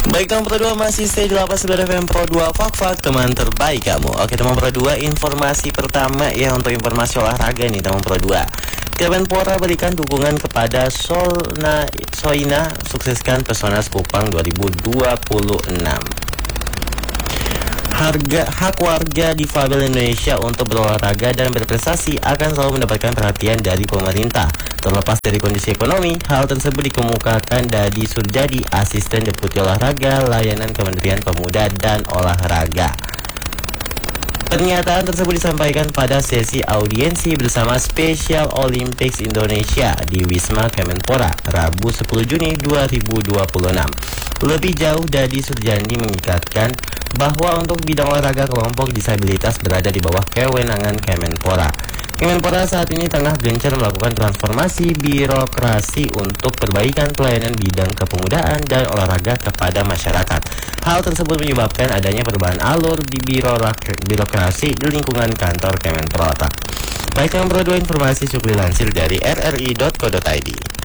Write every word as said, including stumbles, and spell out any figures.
Baik, teman Pro dua masih stay di lapas sembilan F M Pro dua Fak-Fak, teman terbaik kamu. Oke, teman Pro dua, informasi pertama ya untuk informasi olahraga nih teman Pro dua. Kemenpora berikan dukungan kepada Solna Soina sukseskan Pesona Kupang dua ribu dua puluh enam. Harga hak warga difabel Indonesia untuk berolahraga dan berprestasi akan selalu mendapatkan perhatian dari pemerintah. Terlepas dari kondisi ekonomi, hal tersebut dikemukakan Dadi Surjadi, Asisten Deputi Olahraga Layanan Kementerian Pemuda dan Olahraga. Pernyataan tersebut disampaikan pada sesi audiensi bersama Special Olympics Indonesia di Wisma Kemenpora, Rabu sepuluh Juni dua ribu dua puluh enam. Lebih jauh, Dadi Surjadi mengikatkan bahwa untuk bidang olahraga kelompok disabilitas berada di bawah kewenangan Kemenpora. Kemenpora saat ini tengah gencar melakukan transformasi birokrasi untuk perbaikan pelayanan bidang kepemudaan dan olahraga kepada masyarakat. Hal tersebut menyebabkan adanya perubahan alur di birokrasi di lingkungan kantor Kemenpora. Baik, yang berdua informasi Syukri lansir dari r r i dot co dot i d.